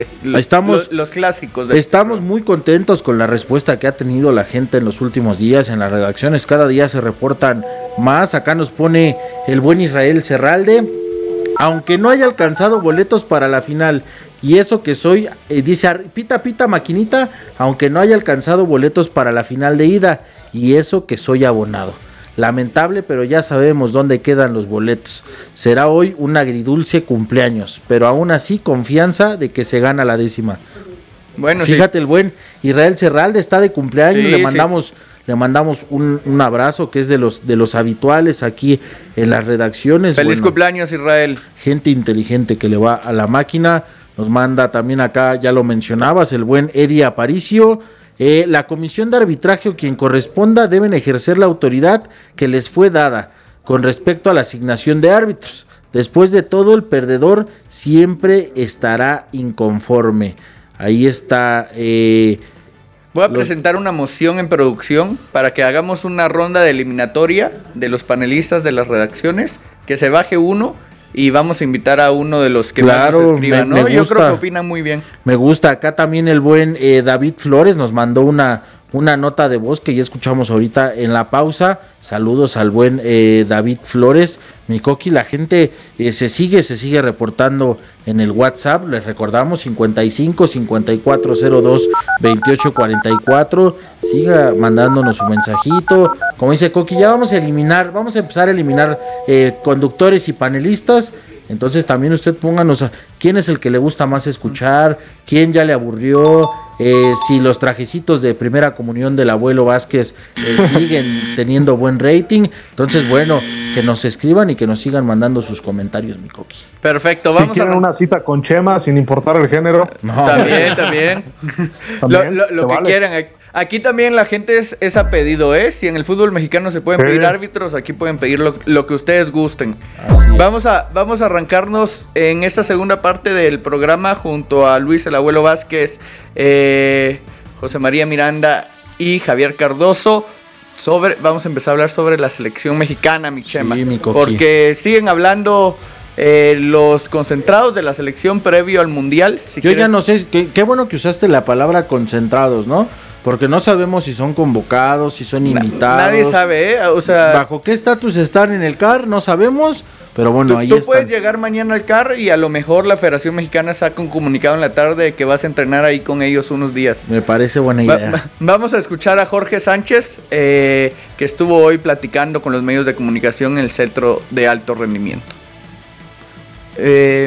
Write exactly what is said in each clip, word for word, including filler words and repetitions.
Estamos, los, los clásicos. De estamos muy contentos con la respuesta que ha tenido la gente en los últimos días en las redacciones. Cada día se reportan más. Acá nos pone el buen Israel Serralde. Aunque no haya alcanzado boletos para la final, y eso que soy, eh, dice, pita pita maquinita, aunque no haya alcanzado boletos para la final de ida, y eso que soy abonado. Lamentable, pero ya sabemos dónde quedan los boletos. Será hoy un agridulce cumpleaños, pero aún así confianza de que se gana la décima. Bueno, fíjate, sí. El buen Israel Serralde está de cumpleaños, sí, le mandamos... Sí, sí. Le mandamos un, un abrazo que es de los de los habituales aquí en las redacciones. Feliz bueno, cumpleaños, Israel. Gente inteligente que le va a la máquina. Nos manda también acá, ya lo mencionabas, el buen Eddie Aparicio. Eh, la comisión de arbitraje o quien corresponda deben ejercer la autoridad que les fue dada con respecto a la asignación de árbitros. Después de todo, el perdedor siempre estará inconforme. Ahí está... Eh, Voy a los... presentar una moción en producción para que hagamos una ronda de eliminatoria de los panelistas de las redacciones, que se baje uno y vamos a invitar a uno de los que claro, más nos escriban, me, ¿no? me Yo creo que opinan muy bien. Me gusta. Acá también el buen eh, David Flores nos mandó una, una nota de voz que ya escuchamos ahorita en la pausa. Saludos al buen eh, David Flores. Mi Coqui, la gente eh, se sigue, se sigue reportando en el WhatsApp. Les recordamos cincuenta y cinco, cincuenta y cuatro cero dos, veintiocho cuarenta y cuatro. Siga mandándonos su mensajito. Como dice Coqui, ya vamos a eliminar, vamos a empezar a eliminar eh, conductores y panelistas. Entonces también usted pónganos a quién es el que le gusta más escuchar, quién ya le aburrió, eh, si los trajecitos de primera comunión del abuelo Vázquez eh, siguen teniendo buen rating. Entonces, bueno, que nos escriban y que nos sigan mandando sus comentarios, mi Coqui. Perfecto, vamos si quieren a una cita con Chema sin importar el género. No. También, también. ¿También? Lo, lo, lo que vale. quieran. Aquí también la gente es, es a pedido, ¿eh? Si en el fútbol mexicano se pueden sí. pedir árbitros, aquí pueden pedir lo, lo que ustedes gusten. Así vamos a, vamos a arrancarnos en esta segunda parte del programa junto a Luis el Abuelo Vázquez, eh, José María Miranda y Javier Cardoso. Sobre, vamos a empezar a hablar sobre la selección mexicana, mi Chema. Sí, mi porque siguen hablando eh, los concentrados de la selección previo al Mundial. Si Yo quieres... ya no sé, qué, qué bueno que usaste la palabra concentrados, ¿no? Porque no sabemos si son convocados, si son invitados. Nadie sabe, ¿eh? O sea... ¿Bajo qué estatus están en el C A R? No sabemos, pero bueno, tú, ahí tú están. Tú puedes llegar mañana al C A R y a lo mejor la Federación Mexicana saca un comunicado en la tarde de que vas a entrenar ahí con ellos unos días. Me parece buena idea. Va, va, vamos a escuchar a Jorge Sánchez, eh, que estuvo hoy platicando con los medios de comunicación en el Centro de Alto Rendimiento. Eh...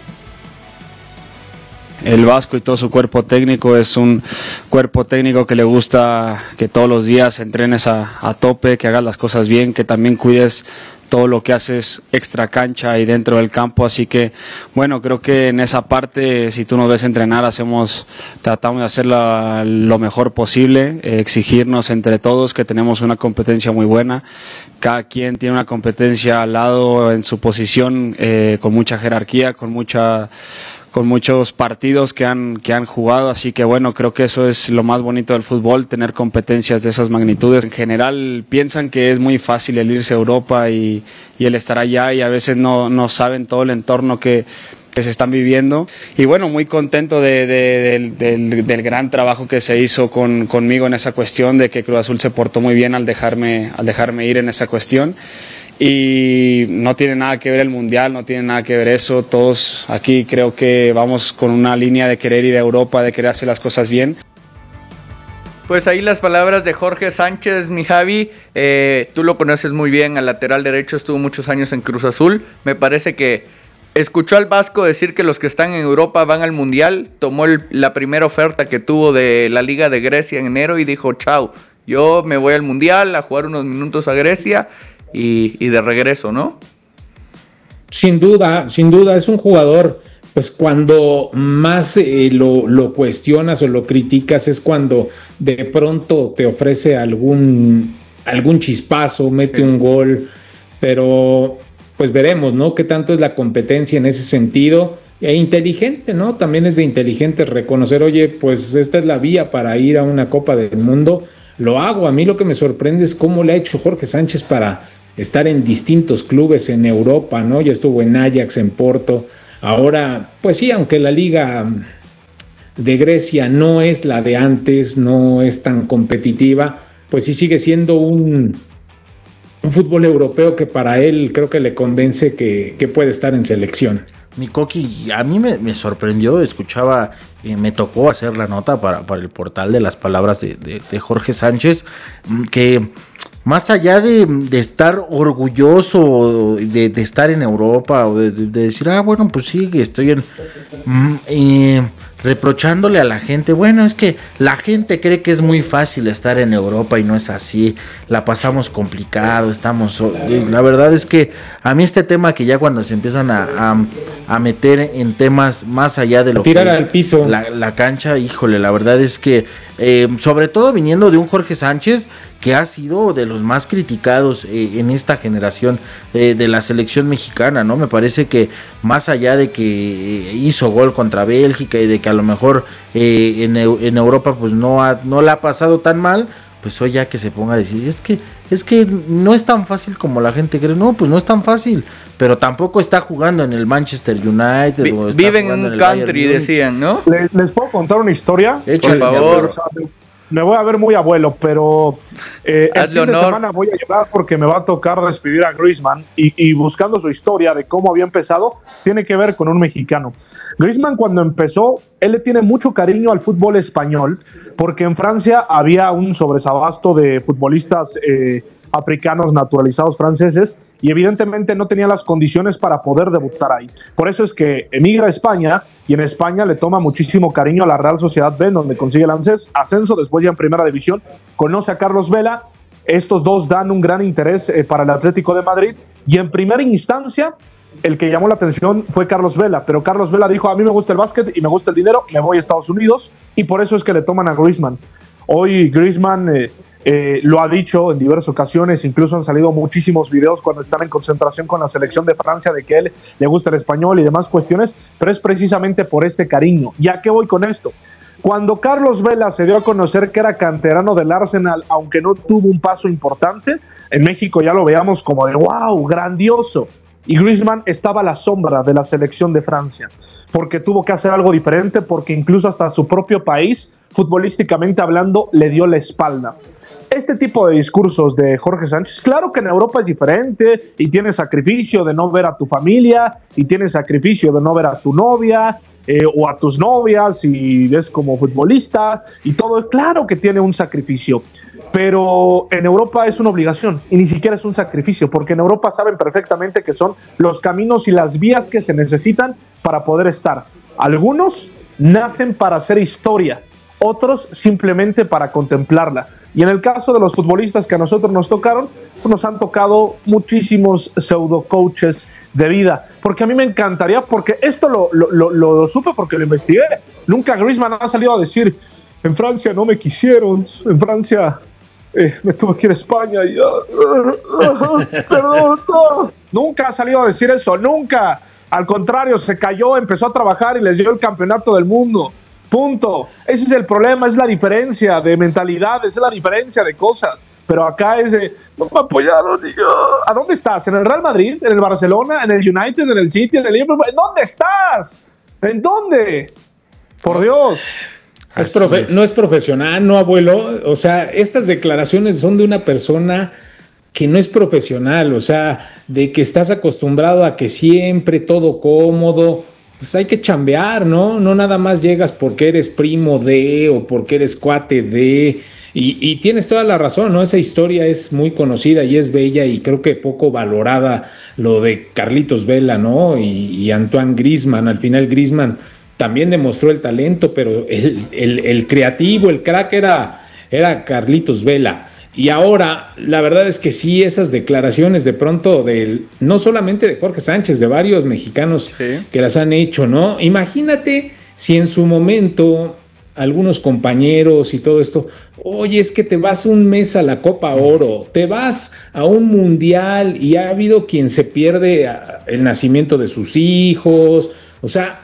El Vasco y todo su cuerpo técnico es un cuerpo técnico que le gusta que todos los días entrenes a, a tope, que hagas las cosas bien, que también cuides todo lo que haces extra cancha y dentro del campo, así que bueno, creo que en esa parte, si tú nos ves entrenar, hacemos, tratamos de hacer la, lo mejor posible, eh, exigirnos entre todos que tenemos una competencia muy buena, cada quien tiene una competencia al lado en su posición, eh, con mucha jerarquía, con mucha con muchos partidos que han, que han jugado, así que bueno, creo que eso es lo más bonito del fútbol, tener competencias de esas magnitudes. En general piensan que es muy fácil el irse a Europa y, y el estar allá y a veces no, no saben todo el entorno que, que se están viviendo y bueno, muy contento de, de, de, del, del gran trabajo que se hizo con, conmigo en esa cuestión, de que Cruz Azul se portó muy bien al dejarme, al dejarme ir en esa cuestión. Y no tiene nada que ver el Mundial, no tiene nada que ver eso, todos aquí creo que vamos con una línea de querer ir a Europa, de querer hacer las cosas bien. Pues ahí las palabras de Jorge Sánchez, mi Javi, eh, tú lo conoces muy bien, al lateral derecho estuvo muchos años en Cruz Azul, me parece que escuchó al Vasco decir que los que están en Europa van al Mundial, tomó el, la primera oferta que tuvo de la Liga de Grecia en enero y dijo chao, yo me voy al Mundial a jugar unos minutos a Grecia. Y, y de regreso, ¿no? Sin duda, sin duda, es un jugador, pues cuando más eh, lo, lo cuestionas o lo criticas es cuando de pronto te ofrece algún, algún chispazo, mete sí. un gol, pero pues veremos, ¿no? Qué tanto es la competencia en ese sentido. E inteligente, ¿no? También es de inteligente reconocer, oye, pues esta es la vía para ir a una Copa del Mundo. Lo hago. A mí lo que me sorprende es cómo le ha hecho Jorge Sánchez para estar en distintos clubes en Europa, ¿no? Ya estuvo en Ajax, en Porto. Ahora, pues sí, aunque la liga de Grecia no es la de antes, no es tan competitiva, pues sí sigue siendo un, un fútbol europeo que para él creo que le convence que, que puede estar en selección. Mi Coqui, a mí me, me sorprendió, escuchaba, eh, me tocó hacer la nota para, para el portal de las palabras de, de, de Jorge Sánchez, que más allá de, de estar orgulloso de, de estar en Europa, o de, de decir, ah, bueno, pues sí, estoy en... Eh, reprochándole a la gente, bueno, es que la gente cree que es muy fácil estar en Europa y no es así, la pasamos complicado, estamos, la verdad es que a mí este tema que ya cuando se empiezan a, a, a meter en temas más allá de lo tirar que es al piso la, la cancha, híjole, la verdad es que eh, sobre todo viniendo de un Jorge Sánchez que ha sido de los más criticados eh, en esta generación eh, de la selección mexicana, ¿no? Me parece que más allá de que eh, hizo gol contra Bélgica y de que a lo mejor eh, en, en Europa pues no, ha, no la ha pasado tan mal, pues hoy ya que se ponga a decir, es que, es que no es tan fácil como la gente cree, no, pues no es tan fácil, pero tampoco está jugando en el Manchester United. Vi, o está viven en un country, decían, ¿no? ¿Les, ¿Les puedo contar una historia? Por favor. Me voy a ver muy abuelo, pero eh, el fin honor. de semana voy a llorar porque me va a tocar despedir a Griezmann y, y buscando su historia de cómo había empezado, tiene que ver con un mexicano. Griezmann cuando empezó, él le tiene mucho cariño al fútbol español porque en Francia había un sobresabasto de futbolistas eh, africanos naturalizados franceses y evidentemente no tenía las condiciones para poder debutar ahí. Por eso es que emigra a España y en España le toma muchísimo cariño a la Real Sociedad B, donde consigue el ascenso, después ya en Primera División conoce a Carlos Vela. Estos dos dan un gran interés eh, para el Atlético de Madrid y en primera instancia el que llamó la atención fue Carlos Vela, pero Carlos Vela dijo, a mí me gusta el básquet y me gusta el dinero, me voy a Estados Unidos, y por eso es que le toman a Griezmann. Hoy Griezmann eh, eh, lo ha dicho en diversas ocasiones, incluso han salido muchísimos videos cuando están en concentración con la selección de Francia de que él le gusta el español y demás cuestiones, pero es precisamente por este cariño. ¿Y a qué voy con esto? Cuando Carlos Vela se dio a conocer que era canterano del Arsenal, aunque no tuvo un paso importante, en México ya lo veíamos como de wow, grandioso. Y Griezmann estaba a la sombra de la selección de Francia, porque tuvo que hacer algo diferente, porque incluso hasta su propio país, futbolísticamente hablando, le dio la espalda. Este tipo de discursos de Jorge Sánchez, claro que en Europa es diferente, y tiene sacrificio de no ver a tu familia, y tiene sacrificio de no ver a tu novia, eh, o a tus novias, y ves como futbolista, y todo, claro que tiene un sacrificio. Pero en Europa es una obligación y ni siquiera es un sacrificio, porque en Europa saben perfectamente que son los caminos y las vías que se necesitan para poder estar. Algunos nacen para hacer historia, otros simplemente para contemplarla. Y en el caso de los futbolistas que a nosotros nos tocaron, nos han tocado muchísimos pseudo coaches de vida. Porque a mí me encantaría, porque esto lo, lo, lo, lo supe porque lo investigué. Nunca Griezmann ha salido a decir, en Francia no me quisieron, en Francia... Eh, me tuve que ir a España y... Uh, uh, uh, perdón, no. Nunca ha salido a decir eso, nunca. Al contrario, se cayó, empezó a trabajar y les dio el campeonato del mundo. Punto. Ese es el problema, es la diferencia de mentalidades, es la diferencia de cosas. Pero acá es de, no me apoyaron. Y, uh, ¿a dónde estás? ¿En el Real Madrid? ¿En el Barcelona? ¿En el United? ¿En el City? ¿En el Liverpool? ¿En dónde estás? ¿En dónde? Por Dios. Es profe- es. No es profesional, no, abuelo. O sea, estas declaraciones son de una persona que no es profesional, o sea, de que estás acostumbrado a que siempre todo cómodo, pues hay que chambear, ¿no? No nada más llegas porque eres primo de o porque eres cuate de... Y, y tienes toda la razón, ¿no? Esa historia es muy conocida y es bella y creo que poco valorada lo de Carlitos Vela, ¿no? Y, y Antoine Griezmann. Al final Griezmann también demostró el talento, pero el, el, el creativo, el crack era, era Carlitos Vela. Y ahora, la verdad es que sí, esas declaraciones de pronto, de, no solamente de Jorge Sánchez, de varios mexicanos sí. que las han hecho, ¿no? Imagínate si en su momento algunos compañeros y todo esto, oye, es que te vas un mes a la Copa Oro, te vas a un mundial y ha habido quien se pierde el nacimiento de sus hijos, o sea...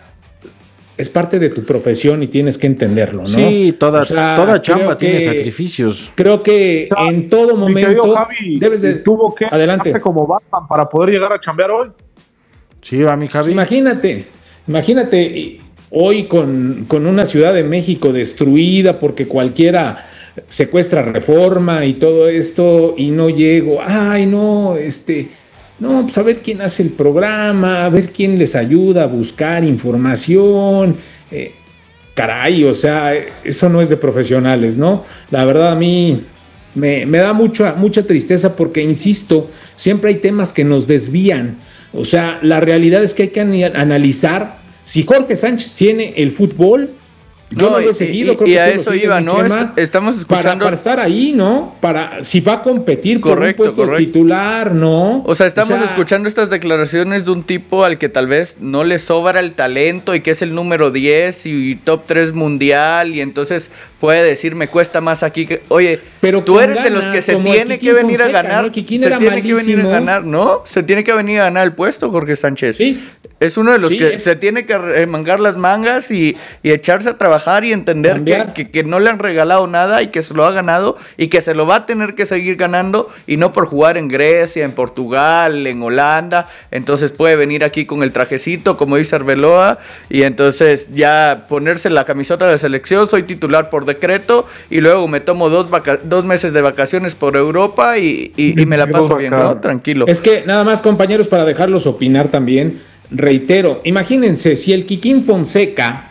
Es parte de tu profesión y tienes que entenderlo, ¿no? Sí, toda, o sea, toda chamba que, tiene sacrificios. Creo que o sea, en todo momento Javi, debes de... Tuvo que adelante como Batman para poder llegar a chambear hoy. Sí, va mi Javi. Pues imagínate, imagínate hoy con, con una Ciudad de México destruida porque cualquiera secuestra Reforma y todo esto y no llego, ay no, este, no, pues a ver quién hace el programa, a ver quién les ayuda a buscar información, eh, caray, o sea, eso no es de profesionales, ¿no? La verdad a mí me, me da mucha, mucha tristeza porque, insisto, siempre hay temas que nos desvían, o sea, la realidad es que hay que analizar si Jorge Sánchez tiene el fútbol. Yo no, no lo he seguido, y, creo y que a eso iba, ¿no? Est estamos escuchando... Para, para estar ahí, ¿no? Para, si va a competir correcto, por un puesto correcto. titular, ¿no? O sea, estamos o sea, escuchando estas declaraciones de un tipo al que tal vez no le sobra el talento y que es el número diez y top tres mundial y entonces puede decir, me cuesta más aquí que... Oye, pero tú eres ganas, de los que se tiene Kikín que venir Fonseca, a ganar. ¿no? Kikín se era tiene malísimo. que venir a ganar, ¿no? Se tiene que venir a ganar el puesto, Jorge Sánchez. Sí. Es uno de los sí, que es... se tiene que remangar las mangas y, y echarse a trabajar y entender que, que, que no le han regalado nada y que se lo ha ganado y que se lo va a tener que seguir ganando y no por jugar en Grecia, en Portugal, en Holanda. Entonces puede venir aquí con el trajecito, como dice Arbeloa, y entonces ya ponerse la camiseta de la selección, soy titular por decreto y luego me tomo dos, vaca dos meses de vacaciones por Europa y, y, y me la paso bien, ¿no? Tranquilo. Es que nada más, compañeros, para dejarlos opinar también, reitero, imagínense si el Kikín Fonseca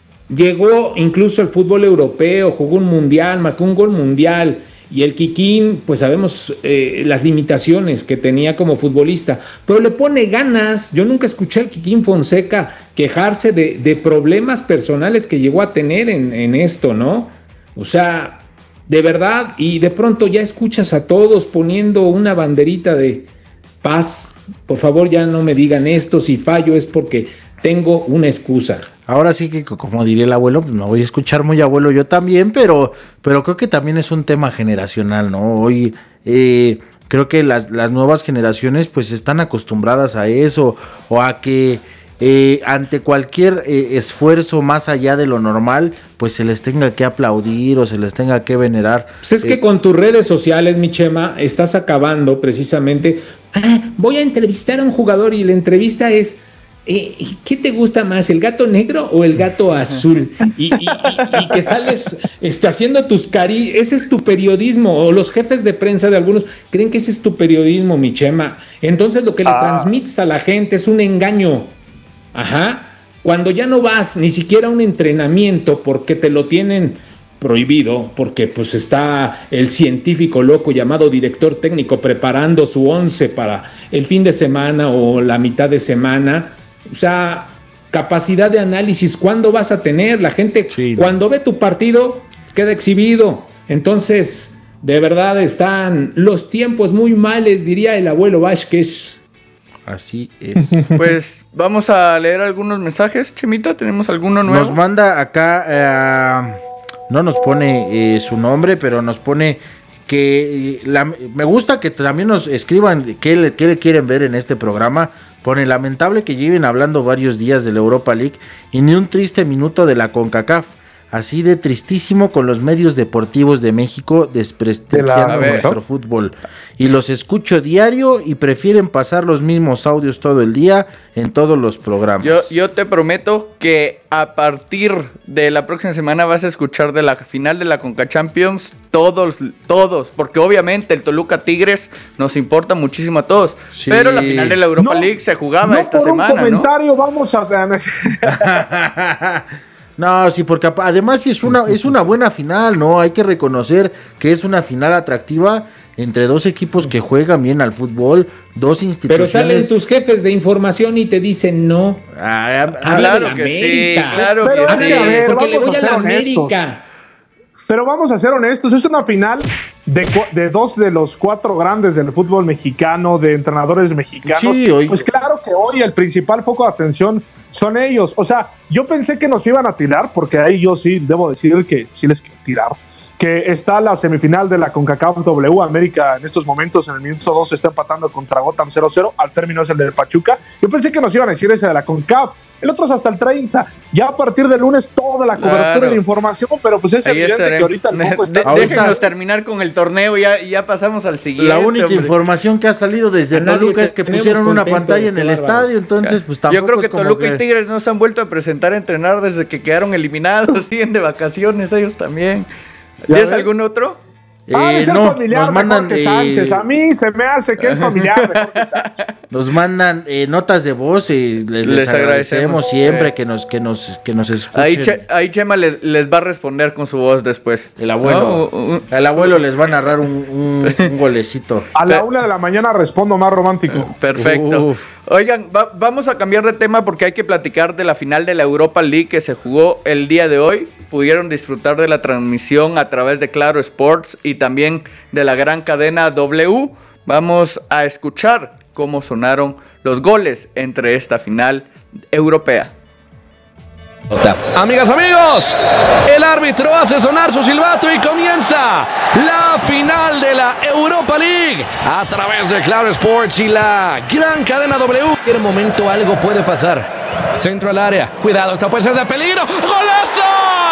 llegó incluso al fútbol europeo, jugó un mundial, marcó un gol mundial, y el Kikín, pues sabemos eh, las limitaciones que tenía como futbolista, pero le pone ganas. Yo nunca escuché al Kikín Fonseca quejarse de, de problemas personales que llegó a tener en, en esto, ¿no? O sea, de verdad, y de pronto ya escuchas a todos poniendo una banderita de paz. Por favor, ya no me digan esto, si fallo es porque tengo una excusa. Ahora sí que, como diría el abuelo, pues me voy a escuchar muy abuelo yo también, pero, pero creo que también es un tema generacional, ¿no? Hoy eh, creo que las, las nuevas generaciones pues están acostumbradas a eso, o a que eh, ante cualquier eh, esfuerzo más allá de lo normal, pues se les tenga que aplaudir o se les tenga que venerar. Pues es eh, que con tus redes sociales, mi Chema, estás acabando precisamente, ah, voy a entrevistar a un jugador y la entrevista es... Eh, ¿qué te gusta más, el gato negro o el gato azul? Y, y, y, y que sales está haciendo tus cari... Ese es tu periodismo, o los jefes de prensa de algunos creen que ese es tu periodismo, mi Chema. Entonces lo que le ah. transmites a la gente es un engaño. Ajá. Cuando ya no vas ni siquiera a un entrenamiento porque te lo tienen prohibido, porque pues está el científico loco llamado director técnico preparando su once para el fin de semana o la mitad de semana. O sea, capacidad de análisis, ¿cuándo vas a tener? La gente, sí, cuando ve tu partido, queda exhibido. Entonces, de verdad están los tiempos muy males, diría el abuelo Vázquez. Así es. Pues vamos a leer algunos mensajes, Chemita. ¿Tenemos alguno nuevo? Nos manda acá, eh, no nos pone eh, su nombre, pero nos pone que la, me gusta que también nos escriban qué le, qué le quieren ver en este programa. Pone lamentable que lleven hablando varios días de la Europa League y ni un triste minuto de la CONCACAF. Así de tristísimo con los medios deportivos de México desprestigiando nuestro fútbol. Y los escucho diario y prefieren pasar los mismos audios todo el día en todos los programas. Yo, yo te prometo que a partir de la próxima semana vas a escuchar de la final de la Conca Champions todos, todos, porque obviamente el Toluca Tigres nos importa muchísimo a todos. Sí. Pero la final de la Europa no, League se jugaba no esta por semana, un comentario, ¿no? Vamos a... No, sí, porque además sí es una, es una buena final, ¿no? Hay que reconocer que es una final atractiva entre dos equipos que juegan bien al fútbol, dos instituciones. Pero salen tus jefes de información y te dicen no. Ah, ah, claro que América. sí, claro Pero que sí. Ver, porque le voy a, a la honestos. América. Pero vamos a ser honestos, es una final de, de dos de los cuatro grandes del fútbol mexicano, de entrenadores mexicanos. Sí, hoy... Pues claro que hoy el principal foco de atención son ellos. O sea, yo pensé que nos iban a tirar, porque ahí yo sí debo decir que sí les quiero tirar. Que está la semifinal de la CONCACAF W. América en estos momentos, en el minuto dos, está empatando contra Gotham cero cero. Al término es el del Pachuca. Yo pensé que nos iban a decir ese de la CONCACAF. el otro es hasta el treinta. Ya a partir del lunes toda la cobertura claro. y la información, pero pues es Ahí evidente estaré. que ahorita el foco está... De, de, déjenos terminar con el torneo y ya, ya pasamos al siguiente. La única hombre. información que ha salido desde Toluca es que pusieron una pantalla en el estadio, entonces pues tampoco Yo creo que es como Toluca que... y Tigres no se han vuelto a presentar a entrenar desde que quedaron eliminados, siguen de vacaciones ellos también. ¿Tienes algún otro? Ah, eh, es el no, familiar nos mandan de Jorge Sánchez. Eh, a mí se me hace que es familiar de Jorge Sánchez. Nos mandan eh, notas de voz y les, les, les agradecemos, agradecemos siempre eh. que nos que nos que nos escuchen. Ahí, che, ahí Chema les, les va a responder con su voz después. El abuelo, no, uh, uh, el abuelo les va a narrar un, un, un golecito. A la una de la mañana respondo más romántico. Perfecto. Uf. Oigan, va, vamos a cambiar de tema porque hay que platicar de la final de la Europa League que se jugó el día de hoy. Pudieron disfrutar de la transmisión a través de Claro Sports y también de la gran cadena W. Vamos a escuchar cómo sonaron los goles entre esta final europea. Amigas, amigos, el árbitro hace sonar su silbato y comienza la final de la Europa League a través de Claro Sports y la gran cadena W. En cualquier momento algo puede pasar. Centro al área. Cuidado, esta puede ser de peligro. ¡Golazo!